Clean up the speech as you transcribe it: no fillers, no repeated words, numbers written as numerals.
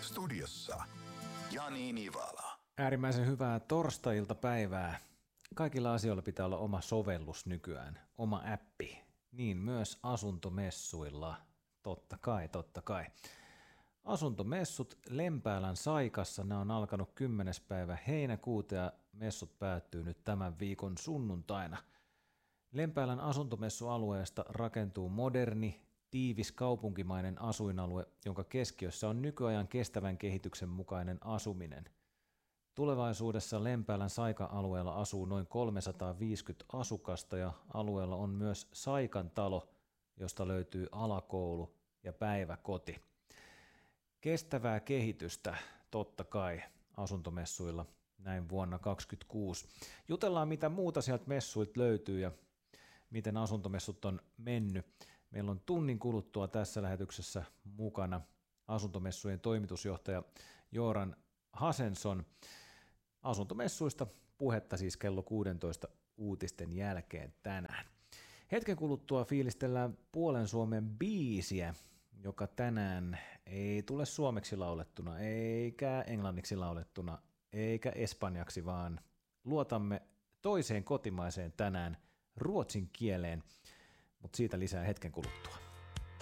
Studiossa Jani Nivala. Äärimmäisen hyvää torstai-iltapäivää. Kaikilla asioilla pitää olla oma sovellus nykyään, oma appi. Niin myös asuntomessuilla. Totta kai. Asuntomessut Lempäälän Saikassa, nämä on alkanut 10. päivä heinäkuuta ja messut päättyy nyt tämän viikon sunnuntaina. Lempäälän asuntomessualueesta rakentuu moderni, tiivis kaupunkimainen asuinalue, jonka keskiössä on nykyajan kestävän kehityksen mukainen asuminen. Tulevaisuudessa Lempäälän Saika-alueella asuu noin 350 asukasta ja alueella on myös Saikan talo, josta löytyy alakoulu ja päiväkoti. Kestävää kehitystä totta kai asuntomessuilla näin vuonna 2026. Jutellaan mitä muuta sieltä messuilta löytyy ja miten asuntomessut on mennyt. Meillä on tunnin kuluttua tässä lähetyksessä mukana asuntomessujen toimitusjohtaja Joran Hasenson. Asuntomessuista puhetta siis kello 16 uutisten jälkeen tänään. Hetken kuluttua fiilistellään puolen Suomen biisiä, joka tänään ei tule suomeksi laulettuna, eikä englanniksi laulettuna, eikä espanjaksi, vaan luotamme toiseen kotimaiseen tänään, ruotsin kieleen, mutta siitä lisää hetken kuluttua.